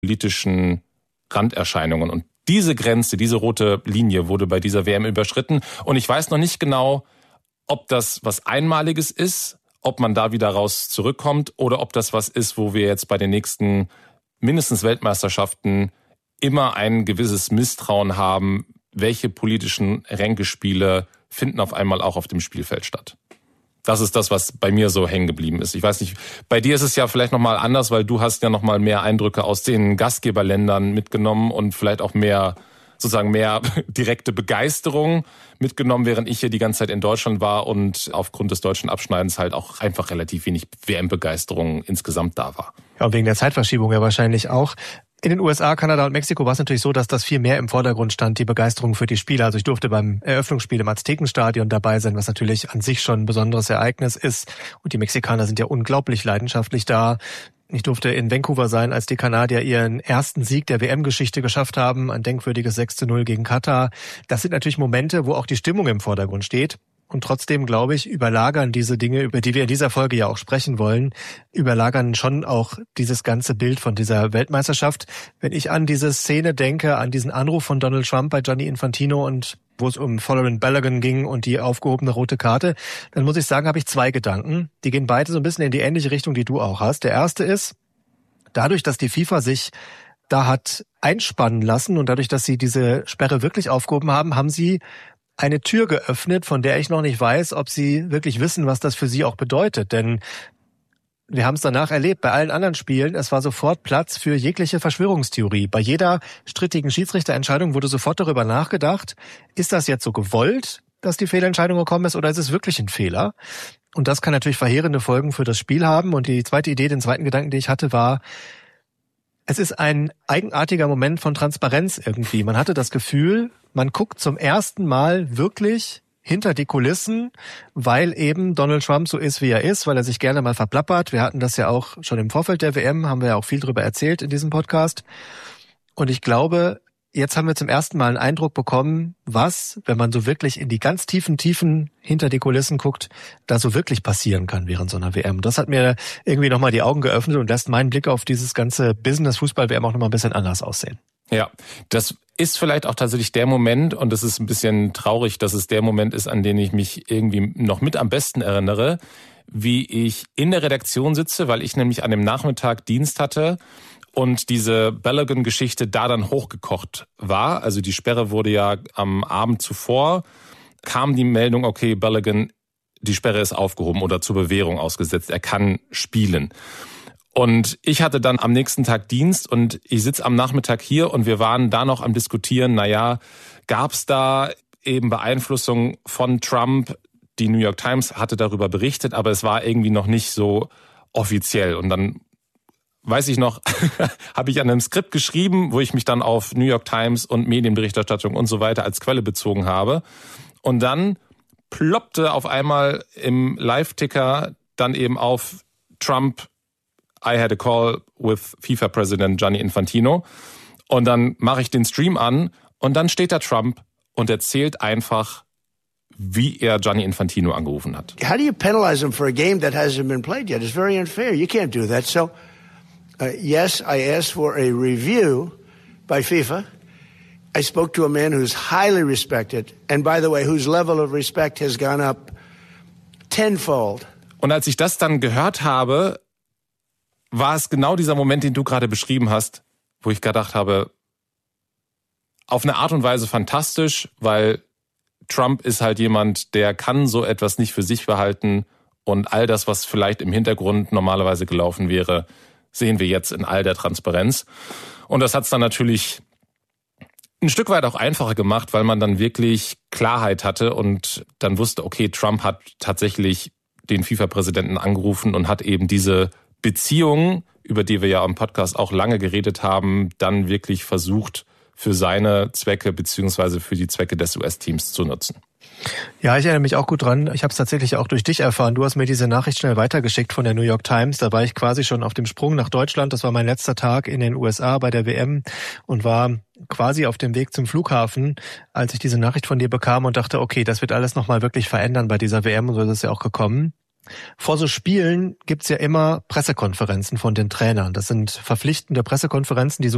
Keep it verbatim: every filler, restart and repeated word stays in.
politischen Randerscheinungen. Und diese Grenze, diese rote Linie wurde bei dieser W M überschritten. Und ich weiß noch nicht genau, ob das was Einmaliges ist, ob man da wieder raus zurückkommt oder ob das was ist, wo wir jetzt bei den nächsten mindestens Weltmeisterschaften immer ein gewisses Misstrauen haben, welche politischen Ränkespiele finden auf einmal auch auf dem Spielfeld statt. Das ist das, was bei mir so hängen geblieben ist. Ich weiß nicht, bei dir ist es ja vielleicht nochmal anders, weil du hast ja nochmal mehr Eindrücke aus den Gastgeberländern mitgenommen und vielleicht auch mehr, sozusagen mehr direkte Begeisterung mitgenommen, während ich hier die ganze Zeit in Deutschland war und aufgrund des deutschen Abschneidens halt auch einfach relativ wenig W M-Begeisterung insgesamt da war. Ja, und wegen der Zeitverschiebung ja wahrscheinlich auch. In den U S A, Kanada und Mexiko war es natürlich so, dass das viel mehr im Vordergrund stand, die Begeisterung für die Spiele. Also ich durfte beim Eröffnungsspiel im Aztekenstadion dabei sein, was natürlich an sich schon ein besonderes Ereignis ist. Und die Mexikaner sind ja unglaublich leidenschaftlich da. Ich durfte in Vancouver sein, als die Kanadier ihren ersten Sieg der W M-Geschichte geschafft haben, ein denkwürdiges sechs zu null gegen Katar. Das sind natürlich Momente, wo auch die Stimmung im Vordergrund steht. Und trotzdem, glaube ich, überlagern diese Dinge, über die wir in dieser Folge ja auch sprechen wollen, überlagern schon auch dieses ganze Bild von dieser Weltmeisterschaft. Wenn ich an diese Szene denke, an diesen Anruf von Donald Trump bei Gianni Infantino und wo es um Folarin Balogun ging und die aufgehobene rote Karte, dann muss ich sagen, habe ich zwei Gedanken. Die gehen beide so ein bisschen in die ähnliche Richtung, die du auch hast. Der erste ist, dadurch, dass die FIFA sich da hat einspannen lassen und dadurch, dass sie diese Sperre wirklich aufgehoben haben, haben sie eine Tür geöffnet, von der ich noch nicht weiß, ob sie wirklich wissen, was das für sie auch bedeutet. Denn wir haben es danach erlebt, bei allen anderen Spielen, es war sofort Platz für jegliche Verschwörungstheorie. Bei jeder strittigen Schiedsrichterentscheidung wurde sofort darüber nachgedacht, ist das jetzt so gewollt, dass die Fehlentscheidung gekommen ist, oder ist es wirklich ein Fehler? Und das kann natürlich verheerende Folgen für das Spiel haben. Und die zweite Idee, den zweiten Gedanken, den ich hatte, war, es ist ein eigenartiger Moment von Transparenz irgendwie. Man hatte das Gefühl, man guckt zum ersten Mal wirklich hinter die Kulissen, weil eben Donald Trump so ist, wie er ist, weil er sich gerne mal verplappert. Wir hatten das ja auch schon im Vorfeld der W M, haben wir ja auch viel drüber erzählt in diesem Podcast. Und ich glaube, jetzt haben wir zum ersten Mal einen Eindruck bekommen, was, wenn man so wirklich in die ganz tiefen Tiefen hinter die Kulissen guckt, da so wirklich passieren kann während so einer W M. Das hat mir irgendwie nochmal die Augen geöffnet und lässt meinen Blick auf dieses ganze Business-Fußball-W M auch nochmal ein bisschen anders aussehen. Ja, das ist vielleicht auch tatsächlich der Moment, und es ist ein bisschen traurig, dass es der Moment ist, an den ich mich irgendwie noch mit am besten erinnere, wie ich in der Redaktion sitze, weil ich nämlich an dem Nachmittag Dienst hatte und diese Balogun-Geschichte da dann hochgekocht war. Also die Sperre wurde ja am Abend zuvor, kam die Meldung, okay, Balogun, die Sperre ist aufgehoben oder zur Bewährung ausgesetzt, er kann spielen. Und ich hatte dann am nächsten Tag Dienst und ich sitze am Nachmittag hier und wir waren da noch am Diskutieren, naja, gab es da eben Beeinflussung von Trump? Die New York Times hatte darüber berichtet, aber es war irgendwie noch nicht so offiziell. Und dann, weiß ich noch, habe ich an einem Skript geschrieben, wo ich mich dann auf New York Times und Medienberichterstattung und so weiter als Quelle bezogen habe. Und dann ploppte auf einmal im Live-Ticker dann eben auf Trump, I had a call with FIFA President Gianni Infantino. Und dann mache ich den Stream an und dann steht da Trump und erzählt einfach, wie er Gianni Infantino angerufen hat. How do you penalize him for a game that hasn't been played yet? It's very unfair. You can't do that. So, uh, yes, I asked for a review by FIFA. I spoke to a man who's highly respected and, by the way, whose level of respect has gone up tenfold. Und als ich das dann gehört habe, war es genau dieser Moment, den du gerade beschrieben hast, wo ich gedacht habe, auf eine Art und Weise fantastisch, weil Trump ist halt jemand, der kann so etwas nicht für sich behalten und all das, was vielleicht im Hintergrund normalerweise gelaufen wäre, sehen wir jetzt in all der Transparenz. Und das hat es dann natürlich ein Stück weit auch einfacher gemacht, weil man dann wirklich Klarheit hatte und dann wusste, okay, Trump hat tatsächlich den FIFA-Präsidenten angerufen und hat eben diese Beziehung, über die wir ja im Podcast auch lange geredet haben, dann wirklich versucht, für seine Zwecke beziehungsweise für die Zwecke des U S-Teams zu nutzen. Ja, ich erinnere mich auch gut dran. Ich habe es tatsächlich auch durch dich erfahren. Du hast mir diese Nachricht schnell weitergeschickt von der New York Times. Da war ich quasi schon auf dem Sprung nach Deutschland. Das war mein letzter Tag in den U S A bei der W M und war quasi auf dem Weg zum Flughafen, als ich diese Nachricht von dir bekam und dachte, okay, das wird alles nochmal wirklich verändern bei dieser W M und so ist es ja auch gekommen. Vor so Spielen gibt's ja immer Pressekonferenzen von den Trainern. Das sind verpflichtende Pressekonferenzen, die so